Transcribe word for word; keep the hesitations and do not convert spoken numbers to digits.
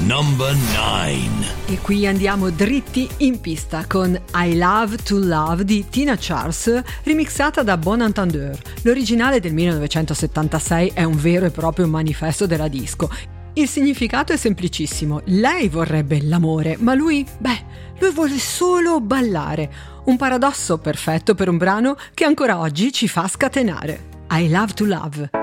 Number nine. E qui andiamo dritti in pista con I Love to Love di Tina Charles, remixata da Bon Entendeur. L'originale del millenovecentosettantasei è un vero e proprio manifesto della disco. Il significato è semplicissimo: lei vorrebbe l'amore, ma lui, beh, lui vuole solo ballare. Un paradosso perfetto per un brano che ancora oggi ci fa scatenare. I Love to Love.